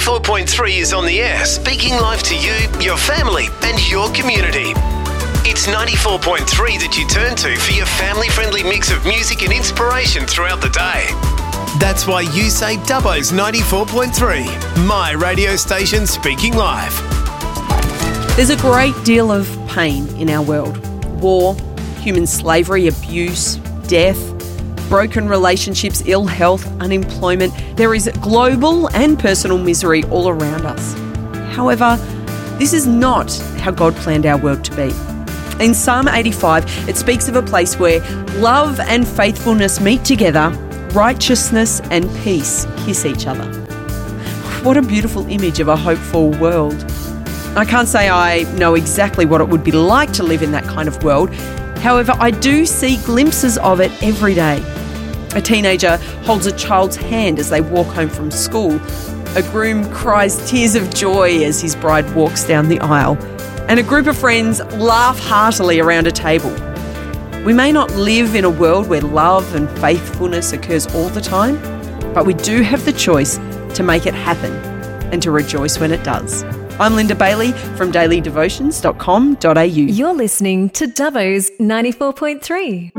94.3 is on the air, speaking live to you, your family and your community. It's 94.3 that you turn to for your family-friendly mix of music and inspiration throughout the day. That's why you say Dubbo's 94.3, my radio station speaking live. There's a great deal of pain in our world. War, human slavery, abuse, death, broken relationships, ill health, unemployment. There is global and personal misery all around us. However, this is not how God planned our world to be. In Psalm 85, it speaks of a place where love and faithfulness meet together, righteousness and peace kiss each other. What a beautiful image of a hopeful world. I can't say I know exactly what it would be like to live in that kind of world. However, I do see glimpses of it every day. A teenager holds a child's hand as they walk home from school. A groom cries tears of joy as his bride walks down the aisle. And a group of friends laugh heartily around a table. We may not live in a world where love and faithfulness occurs all the time, but we do have the choice to make it happen and to rejoice when it does. I'm Linda Bailey from dailydevotions.com.au. You're listening to Dubbo's 94.3.